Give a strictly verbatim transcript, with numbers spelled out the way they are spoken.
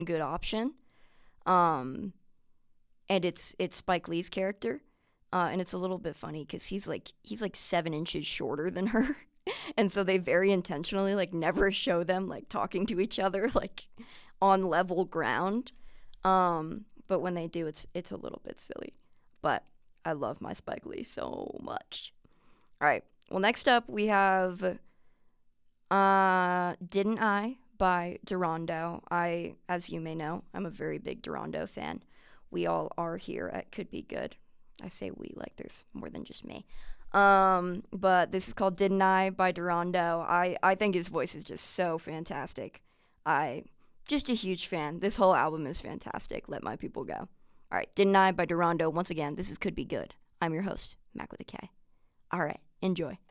good option. Um, and it's it's Spike Lee's character, uh, and it's a little bit funny because he's like he's like seven inches shorter than her, and so they very intentionally like never show them like talking to each other like on level ground. Um, but when they do, it's it's a little bit silly. But I love my Spike Lee so much. All right. Well, next up we have uh, Didn't I by Durando. I, as you may know, I'm a very big Durando fan. We all are here at Could Be Good. I say we like there's more than just me. Um, but this is called Didn't I by Durando. I, I think his voice is just so fantastic. I just a huge fan. This whole album is fantastic. Let my people go. All right, Didn't I by Durando. Once again, this is Could Be Good. I'm your host, Mac with a K. All right, enjoy.